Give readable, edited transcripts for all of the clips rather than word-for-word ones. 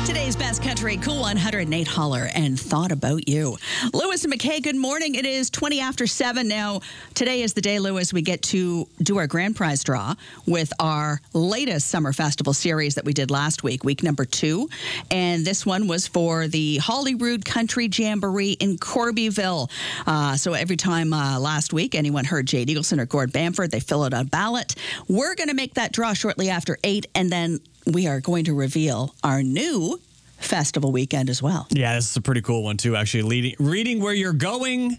Today's Best Country Cool 100, Nate Holler and Thought About You. Lewis and McKay, good morning. It is 20 after 7 now. Today is the day, Lewis, we get to do our grand prize draw with our latest summer festival series that we did last week, week number 2. And this one was for the Holyrood Country Jamboree in Corbyville. So every time last week anyone heard Jade Eagleson or Gord Bamford, they fill out a ballot. We're going to make that draw shortly after 8, and then we are going to reveal our new festival weekend as well. Yeah, this is a pretty cool one too, actually. Reading where you're going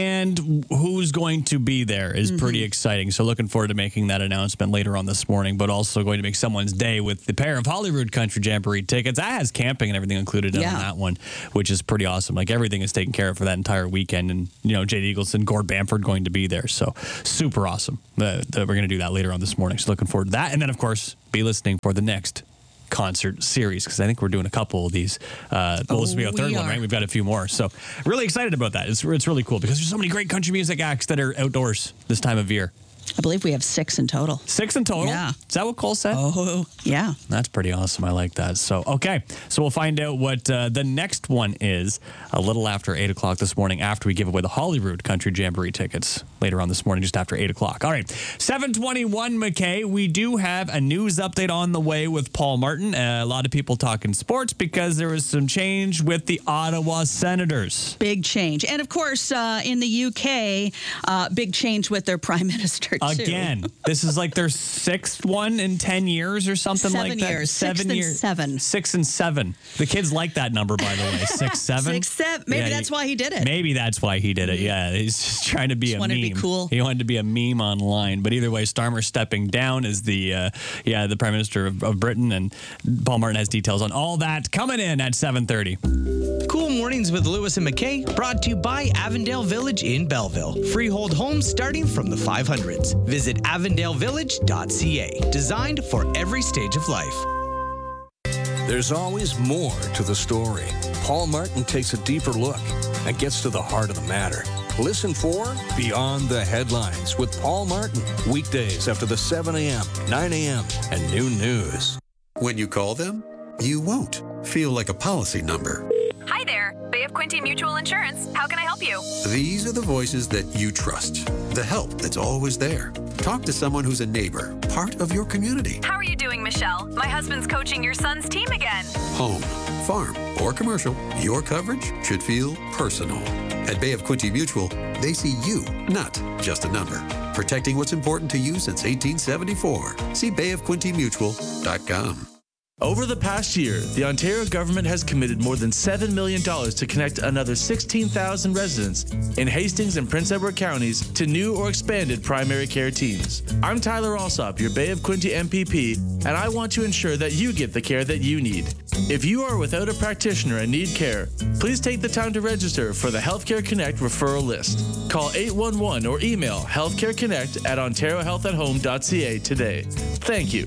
and who's going to be there is pretty exciting. So looking forward to making that announcement later on this morning, but also going to make someone's day with the pair of Holyrood Country Jamboree tickets. That has camping and everything included on that one, which is pretty awesome. Like, everything is taken care of for that entire weekend. And, you know, Jade Eagleson, Gord Bamford going to be there. So super awesome that we're going to do that later on this morning. So looking forward to that. And then, of course, be listening for the next concert series, because I think we're doing a couple of these. This will be our third one, right? We've got a few more. So really excited about that. It's really cool because there's so many great country music acts that are outdoors this time of year. I believe we have 6 in total. 6 in total? Yeah. Is that what Cole said? Oh, yeah. That's pretty awesome. I like that. So, okay. So we'll find out what the next one is a little after 8 o'clock this morning, after we give away the Holyrood Country Jamboree tickets later on this morning, just after 8 o'clock. All right. 7:21, McKay. We do have a news update on the way with Paul Martin. A lot of people talking sports because there was some change with the Ottawa Senators. Big change. And, of course, in the UK, big change with their prime minister, too. Again, this is like their 6th one in 10 years or something like that. 7 years. 7 years. 6 and 7. The kids like that number, by the way. 6, 7. 6, 7. Maybe that's why he did it. Maybe that's why he did it. Yeah, he's just trying to be a meme. Wanted to be cool. He wanted to be a meme online. But either way, Starmer stepping down as the Prime Minister of Britain, and Paul Martin has details on all that coming in at 7:30. Cool Mornings with Lewis and McKay, brought to you by Avondale Village in Belleville. Freehold homes starting from the 500s. Visit avondalavillage.ca. Designed for every stage of life. There's always more to the story. Paul Martin takes a deeper look and gets to the heart of the matter. Listen for Beyond the Headlines with Paul Martin. Weekdays after the 7 a.m., 9 a.m., and noon news. When you call them, you won't feel like a policy number. Hi there, Bay of Quinte Mutual Insurance. How can I help you? These are the voices that you trust, the help that's always there. Talk to someone who's a neighbor, part of your community. How are you doing, Michelle? My husband's coaching your son's team again. Home, farm, or commercial, your coverage should feel personal. At Bay of Quinte Mutual, they see you, not just a number. Protecting what's important to you since 1874. See bayofquintemutual.com. Over the past year, the Ontario government has committed more than $7 million to connect another 16,000 residents in Hastings and Prince Edward counties to new or expanded primary care teams. I'm Tyler Alsop, your Bay of Quinte MPP, and I want to ensure that you get the care that you need. If you are without a practitioner and need care, please take the time to register for the Healthcare Connect referral list. Call 811 or email healthcareconnect@ontariohealthathome.ca today. Thank you.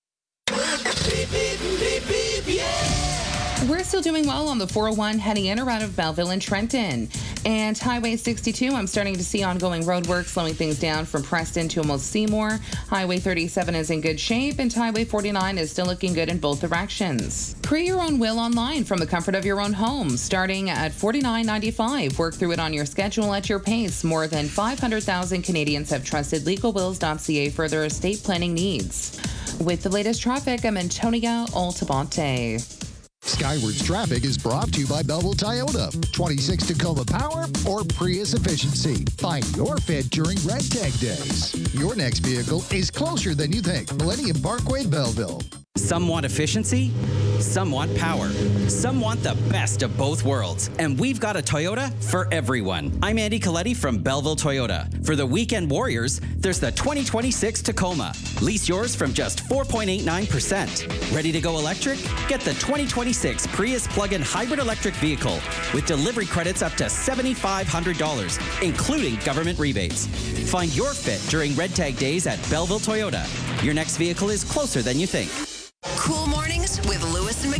We're still doing well on the 401 heading in or out of Belleville and Trenton. And Highway 62, I'm starting to see ongoing road work slowing things down from Preston to almost Seymour. Highway 37 is in good shape, and Highway 49 is still looking good in both directions. Create your own will online from the comfort of your own home, starting at $49.95. Work through it on your schedule at your pace. More than 500,000 Canadians have trusted LegalWills.ca for their estate planning needs. With the latest traffic, I'm Antonia Altabonte. Skywards Traffic is brought to you by Belleville Toyota. 26 Tacoma Power or Prius Efficiency. Find your fit during Red Tag Days. Your next vehicle is closer than you think. Millennium Parkway, Belleville. Some want efficiency, some want power, some want the best of both worlds. And we've got a Toyota for everyone. I'm Andy Coletti from Belleville Toyota. For the weekend warriors, there's the 2026 Tacoma. Lease yours from just 4.89%. Ready to go electric? Get the 2026 Prius plug-in hybrid electric vehicle with delivery credits up to $7,500, including government rebates. Find your fit during Red Tag Days at Belleville Toyota. Your next vehicle is closer than you think. Cool Mornings with Lewis and